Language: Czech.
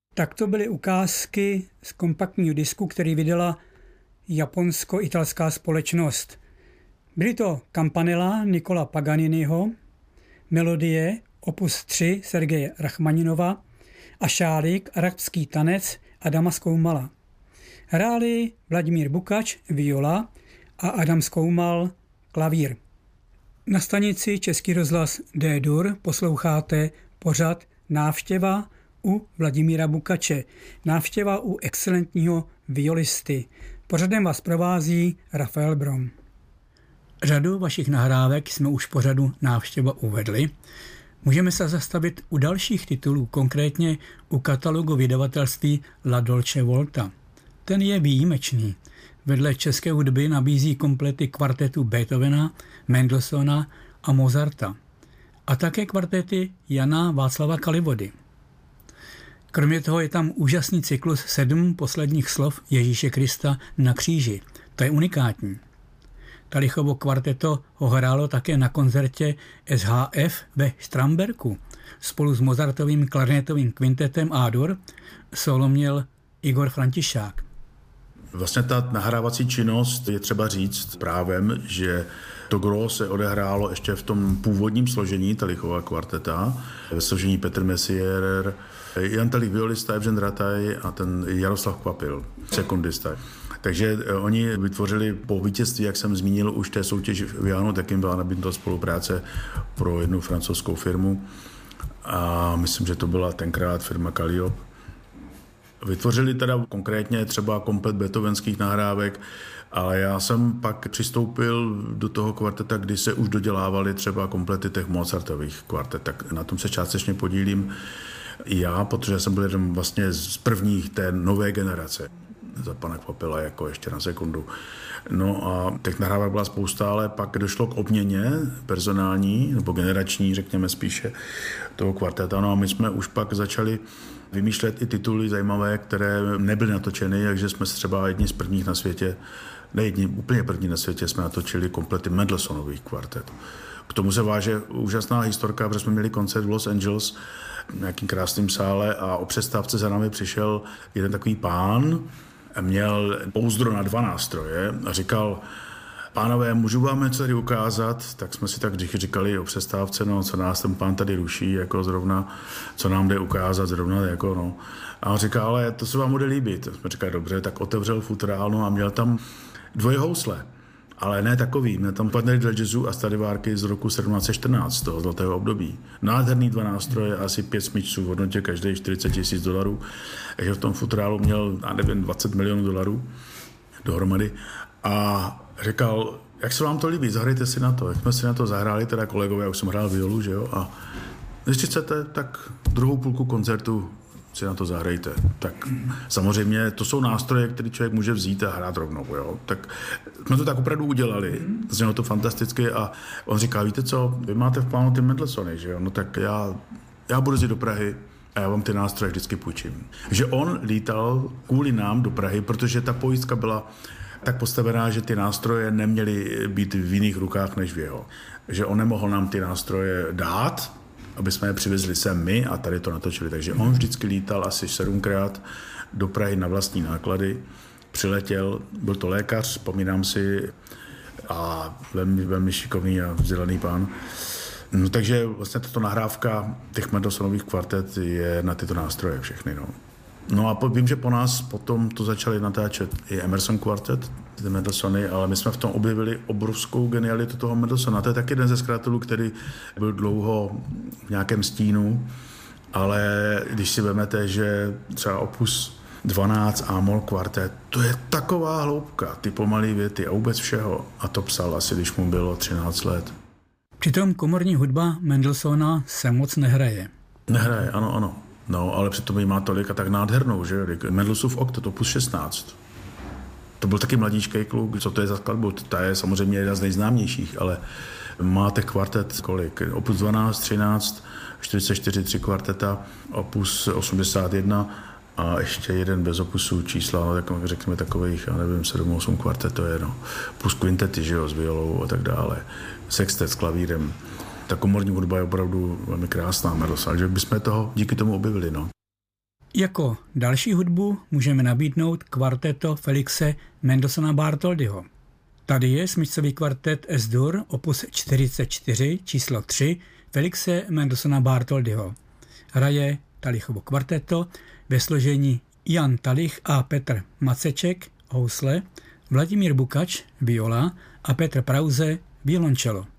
Tak to byly ukázky z kompaktního disku, který vydala japonsko-italská společnost. Byly to Campanella Nicola Paganiniho, melodie opus 3 Sergeje Rachmaninova a šálík Arabský tanec Adama Skoumala. Hráli Vladimír Bukač viola a Adam Skoumal klavír. Na stanici Český rozhlas D-dur posloucháte pořad Návštěva u Vladimíra Bukače. Návštěva u excelentního violisty. Pořadem vás provází Rafael Brom. Řadu vašich nahrávek jsme už pořadu Návštěva uvedli. Můžeme se zastavit u dalších titulů, konkrétně u katalogu vydavatelství La Dolce Volta. Ten je výjimečný. Vedle české hudby nabízí komplety kvartetu Beethovena, Mendelssohna a Mozarta. A také kvartety Jana Václava Kalivody. Kromě toho je tam úžasný cyklus 7 posledních slov Ježíše Krista na kříži. To je unikátní. Talichovo kvarteto ho hrálo také na koncertě SHF ve Štramberku. Spolu s Mozartovým klarinetovým kvintetem A-dur solo měl Igor Františák. Vlastně ta nahrávací činnost je třeba říct právem, že to gros se odehrálo ještě v tom původním složení Talichova kvarteta, ve složení Petr Messier, Jan Talich violista, Evžen Rataj a ten Jaroslav Kvapil, sekundista. Takže oni vytvořili po vítězství, jak jsem zmínil, už té soutěži v Jánu, tak jim byla nabídnuta spolupráce pro jednu francouzskou firmu a myslím, že to byla tenkrát firma Calliope. Vytvořili teda konkrétně třeba komplet beethovenských nahrávek, ale já jsem pak přistoupil do toho kvarteta, kdy se už dodělávaly třeba komplety těch Mozartových kvartet, tak na tom se částečně podílím i já, protože jsem byl jeden vlastně z prvních té nové generace. Za pana Kvapila jako ještě na sekundu. No a těch nahrávek byla spousta, ale pak došlo k obměně personální, nebo generační, řekněme spíše, toho kvarteta. No a my jsme už pak začali vymýšlet i tituly zajímavé, které nebyly natočeny, takže jsme třeba jedni z prvních na světě, úplně první na světě jsme natočili komplety Mendelssohnových kvartetů. K tomu se váže úžasná historka, protože jsme měli koncert v Los Angeles v nějakým krásným sále a o přestávce za námi přišel jeden takový pán, měl pouzdro na 2 nástroje a říkal: pánové, můžu vám něco tady ukázat? Tak jsme si tak říkali o přestávce, no, co nás ten pán tady ruší, jako zrovna, co nám jde ukázat, zrovna, jako no. A on říkal: ale to se vám bude líbit. Tak jsme říkali: dobře, tak otevřel futrál, a měl tam 2 housle. Ale ne takový, měl tam partnery dla jazzu a Stradivárky z roku 1714, toho zlatého období. Nádherný 2 nástroje, asi 5 smyčců v hodnotě každý $40 000. Takže v tom futrálu měl, já nevím, $20 milionů dohromady. A říkal: jak se vám to líbí, zahrajte si na to. Jak jsme si na to zahráli, teda kolegové, já už jsem hrál violu, že jo, a když chcete, tak druhou půlku koncertu si na to zahrajte. Tak samozřejmě to jsou nástroje, které člověk může vzít a hrát rovnou, jo. Tak jsme to tak opravdu udělali, znělo to fantasticky a on říká: víte co, vy máte v plánu ty Mendelssohny, že jo, no tak já budu jít do Prahy a já vám ty nástroje vždycky půjčím. Že on lítal kvůli nám do Prahy, protože ta pojistka byla tak postavená, že ty nástroje neměly být v jiných rukách než v jeho. Že on nemohl nám ty nástroje dát, aby jsme je přivezli sem my a tady to natočili. Takže on vždycky lítal asi 7krát do Prahy na vlastní náklady, přiletěl, byl to lékař, vzpomínám si, a velmi, velmi šikovný a vzdělaný pán. No, takže vlastně tato nahrávka těch Mendelssohnových kvartet je na tyto nástroje všechny. No a vím, že po nás potom to začali natáčet i Emerson kvartet, ty Mendelssohny, ale my jsme v tom objevili obrovskou genialitu toho Mendelssohna. To je taky jeden ze skladatelů, který byl dlouho v nějakém stínu, ale když si vezmete, že třeba opus 12 A-moll kvartet, to je taková hloubka, ty pomalé věty a vůbec všeho. A to psal asi, když mu bylo 13 let. Přitom komorní hudba Mendelssohna se moc nehraje. Nehraje, ano. No, ale přitom jí má tolik a tak nádhernou, že jo. Mendelssohnův oktet, opus 16. To byl taky mladíčkej kluk, co to je za skladbu, ta je samozřejmě jedna z nejznámějších, ale máte kvartet kolik? Opus 12, 13, 44, 3 kvarteta, opus 81 a ještě jeden bez opusu čísla, no, tak řekněme takových, já nevím, 7-8 kvartet to je, no. Plus kvintety, že jo, s violou a tak dále. Sextet s klavírem. Ta komorní hudba je opravdu velmi krásná, Mendelssohn, že bychom toho díky tomu objevili, no. Jako další hudbu můžeme nabídnout kvarteto Felixe Mendelssohna Bartholdyho. Tady je smyčcový kvartet S-dur opus 44 číslo 3 Felixe Mendelssohna Bartholdyho. Hraje Talichovo kvarteto ve složení Jan Talich a Petr Maceček housle, Vladimír Bukač viola a Petr Prauze violoncello.